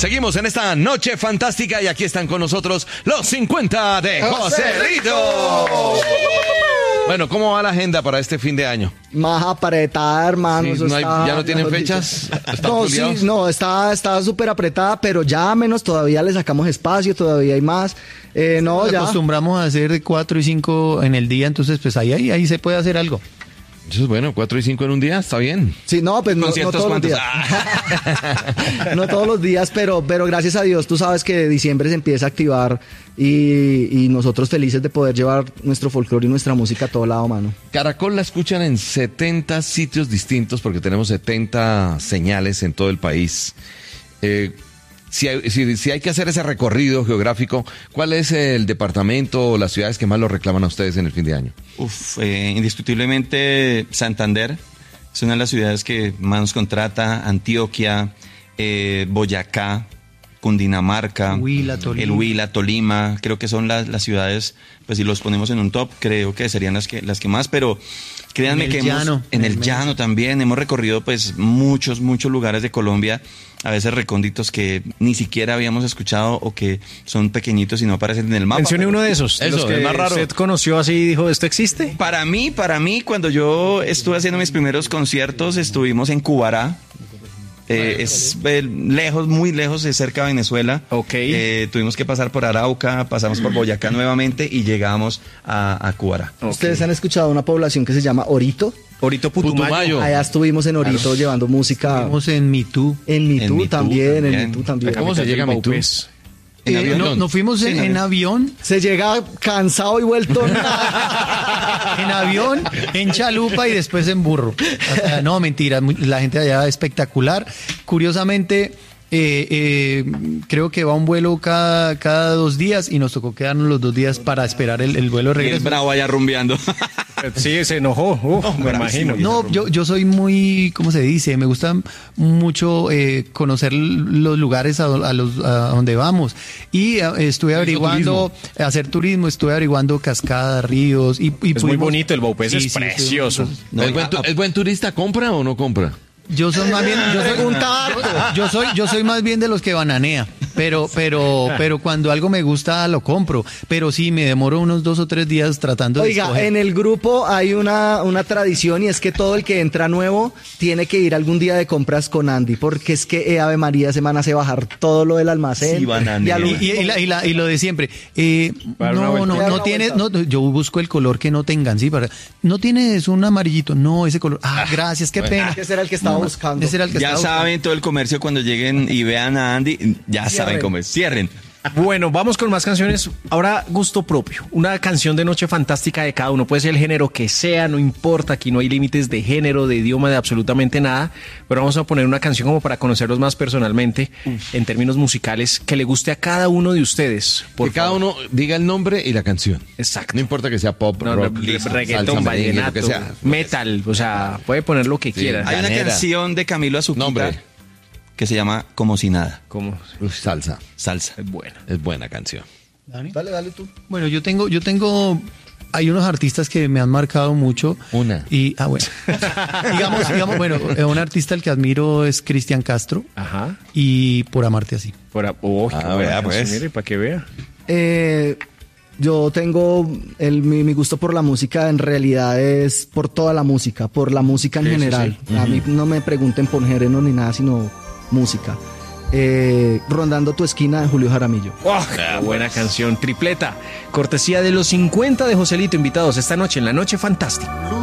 Seguimos en esta noche fantástica y aquí están con nosotros los 50 de Joselito. Bueno, ¿cómo va la agenda para este fin de año? Más apretada, hermano. Sí, ¿ya no tienen fechas? No, sí, no, está súper apretada, pero ya menos todavía le sacamos espacio, todavía hay más. No, Nos ya. acostumbramos a hacer 4 y 5 en el día, entonces pues ahí se puede hacer algo. Eso es bueno, 4 y 5 en un día, está bien. Sí, no, pues no todos los días. No todos los días, pero gracias a Dios, tú sabes que diciembre se empieza a activar y nosotros felices de poder llevar nuestro folclore y nuestra música a todo lado, mano. Caracol la escuchan en 70 sitios distintos porque tenemos 70 señales en todo el país. Si hay que hacer ese recorrido geográfico, ¿cuál es el departamento o las ciudades que más lo reclaman a ustedes en el fin de año? Indiscutiblemente Santander es una de las ciudades que más nos contrata, Antioquia, Boyacá, Cundinamarca, el Huila, Tolima, creo que son las ciudades, pues si los ponemos en un top, creo que serían las que más, pero créanme que en el llano también hemos recorrido pues muchos lugares de Colombia, a veces recónditos que ni siquiera habíamos escuchado o que son pequeñitos y no aparecen en el mapa. Mencione uno de esos, eso, los que el más raro. usted conoció así y dijo, ¿esto existe? Para mí, cuando yo estuve haciendo mis primeros conciertos, estuvimos en Cubará. Es lejos, muy lejos, es cerca de Venezuela. Ok. Tuvimos que pasar por Arauca, pasamos por Boyacá nuevamente y llegamos a Cubará. ¿Ustedes han escuchado una población que se llama Orito? Orito Putumayo. Allá estuvimos en Orito llevando música. Estuvimos en Mitú. En Mitú también. ¿Cómo se llega a Mitú? ¿En avión? Nos fuimos en avión. Se llega cansado y vuelto. En avión, en chalupa y después en burro. O sea, no, mentira, la gente allá espectacular. Curiosamente, creo que va un vuelo cada 2 días y nos tocó quedarnos los 2 días para esperar el vuelo de Y el regreso. bravo allá rumbeando. Sí, se enojó. Me imagino. No, yo soy muy, ¿cómo se dice? Me gusta mucho conocer los lugares a donde vamos. Y estuve averiguando, hacer turismo, estuve averiguando cascadas, ríos. Es muy bonito, el Baupés es precioso. ¿El buen turista compra o no compra? Yo soy más bien, yo soy más bien de los que bananea, pero cuando algo me gusta lo compro, pero sí me demoro unos 2 o 3 días tratando de escoger. En el grupo hay una tradición y es que todo el que entra nuevo tiene que ir algún día de compras con Andy, porque es que Ave María se van a hacer bajar todo lo del almacén. Sí, bananea. Y lo de siempre. No tienes, yo busco el color que no tengan, sí, no tienes un amarillito, no, ese color. Gracias, qué pena. Ese era el que estaba buscando. Ya saben, todo el comercio cuando lleguen y vean a Andy, ya saben cómo es. Cierren. Bueno, vamos con más canciones. Ahora, gusto propio. Una canción de noche fantástica de cada uno. Puede ser el género que sea, no importa. Aquí no hay límites de género, de idioma, de absolutamente nada. Pero vamos a poner una canción como para conocerlos más personalmente, en términos musicales, que le guste a cada uno de ustedes. Que cada uno diga el nombre y la canción. Exacto. No importa que sea pop, rock, reggaetón, vallenato, que sea. metal. O sea, puede poner lo que quiera. Hay una canción de Camilo Azuquita que se llama Como si nada. Salsa. Es buena. Es buena canción. Dale tú. Bueno, yo tengo hay unos artistas que me han marcado mucho. Una. Y, bueno. digamos, bueno, un artista al que admiro es Cristian Castro. Ajá. Y Por amarte así. Vea, pues. Mire, para que vea. Yo tengo mi gusto por la música, en realidad es por toda la música, por la música en general. Sí. A mí no me pregunten por género ni nada, sino música. Rondando tu esquina de Julio Jaramillo. Buena canción, tripleta. Cortesía de los 50 de Joselito, invitados esta noche en La Noche Fantástica.